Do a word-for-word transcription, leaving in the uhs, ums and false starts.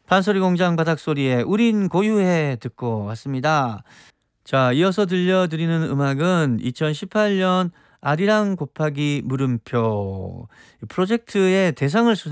판소리 공장 바닥소리에 우린 고유해 듣고 왔습니다. 자, 이어서 들려드리는 음악은 이천십팔 년 아리랑 곱하기 물음표 프로젝트의 대상을 수상